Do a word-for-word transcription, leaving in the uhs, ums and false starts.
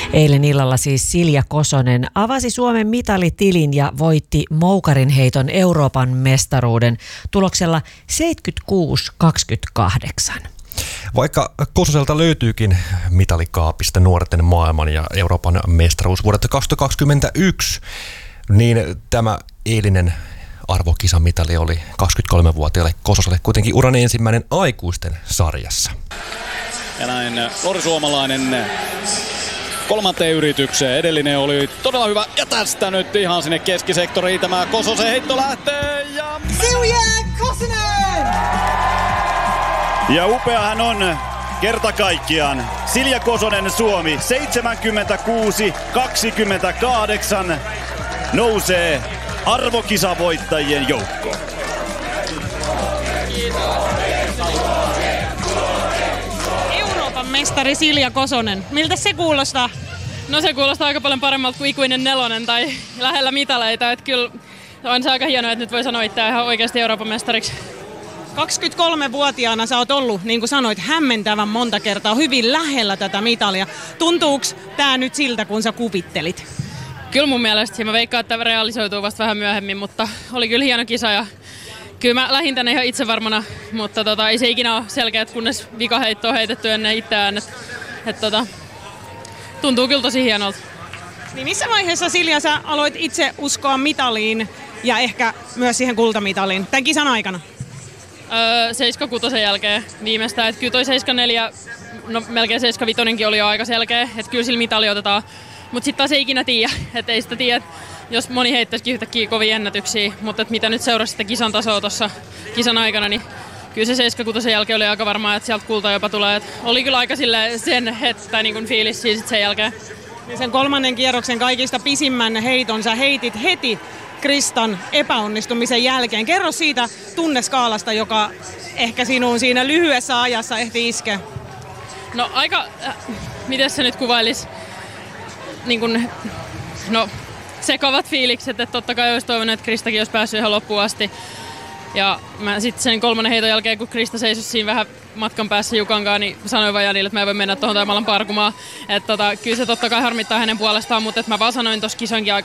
Eilen illalla siis Silja Kosonen avasi Suomen mitalitilin ja voitti moukarin heiton Euroopan mestaruuden tuloksella seitsemänkymmentäkuusi kaksikymmentäkahdeksan. Vaikka Kososelta löytyykin mitalikaapista nuorten maailman ja Euroopan mestaruus vuodelta kaksituhattakaksikymmentäyksi, niin tämä eilinen arvokisamitali oli kaksikymmentäkolmevuotiaalle Kososelle kuitenkin uran ensimmäinen aikuisten sarjassa. Ja näin Lori Suomalainen kolmanteen yritykseen. Edellinen oli todella hyvä. Ja tästä nyt ihan sinne keskisektoriin tämä Kososen heitto lähtee. Ja Silja Kosonen! Ja upeahan on kerta kaikkiaan. Silja Kosonen Suomi seitsemänkymmentäkuusi kaksikymmentäkahdeksan nousee arvokisavoittajien joukkoon. Euroopan mestari Silja Kosonen. Miltä se kuulostaa? No se kuulostaa aika paljon paremmalta kuin ikuinen nelonen tai lähellä mitaleita. Että kyllä on se aika hienoa, että nyt voi sanoa itseään ihan oikeasti Euroopan mestariksi. kaksikymmentäkolmevuotiaana sä oot ollut, niin kuin sanoit, hämmentävän monta kertaa hyvin lähellä tätä mitalia. Tuntuuko tää nyt siltä, kun sä kuvittelit? Kyllä mun mielestä. Mä veikkaan, että realisoituu vasta vähän myöhemmin, mutta oli kyllä hieno kisa ja kyllä mä lähdin tänne ihan itsevarmana, mutta tota, ei se ikinä ole selkeä, kunnes vikaheitto on heitetty ennen itseään. Et, et, tota, tuntuu kyllä tosi hienolta. Niin missä vaiheessa, Silja, sä aloit itse uskoa mitaliin ja ehkä myös siihen kultamitaliin tämän kisan aikana? Öö, seitsemänkymmentäkuusi jälkeen viimeistään. Et kyllä toi seitsemänkymmentäneljä, no melkein seitsemänkymmentäviisi oli jo aika selkeä, että kyllä sillä mitali otetaan. Mutta sitten taas ei ikinä tiedä, että ei sitä tiedä, jos moni heittäisikin yhtäkkiä kovia ennätyksiä. Mutta mitä nyt seurasi sitä kisan tasoa tuossa kisan aikana, niin kyllä se seitsemänkymmentäkuusi jälkeen oli aika varmaa, että sieltä kulta jopa tulee. Et oli kyllä aika sen hettä niin fiilis siis sen jälkeen. Ja sen kolmannen kierroksen kaikista pisimmän heiton sä heitit heti Kristan epäonnistumisen jälkeen. Kerro siitä tunneskaalasta, joka ehkä sinuun siinä lyhyessä ajassa ehti iskeä. No aika, äh, miten se nyt kuvailisi? Niin kun, no, sekavat fiilikset, että totta kai olisi toivonut, että Kristakin olisi päässyt ihan loppuun asti. Ja mä sitten sen kolmannen heiton jälkeen, kun Krista seisoi siinä vähän matkan päässä Jukankaan, niin sanoin vaan Janille, että mä en voi mennä tuohon Taimalan parkumaan. Että tota, kyllä se totta kai harmittaa hänen puolestaan, mutta mä vaan sanoin tuossa kisankin